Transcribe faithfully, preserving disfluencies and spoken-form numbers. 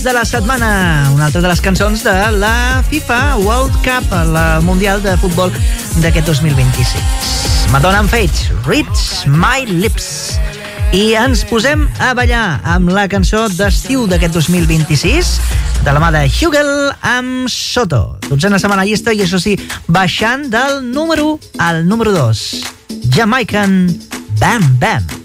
de la setmana, una altra de les cançons de la FIFA World Cup, la Mundial de Futbol d'aquest dos mil vint-i-sis. Madonna amb Faith, Reach My Lips. I ens posem a ballar amb la cançó d'estiu d'aquest dos mil vint-i-sis, de la mà de Hugel amb Soto. Dotzena setmana llista i, això sí, baixant del número al número dos. Jamaican Bam Bam.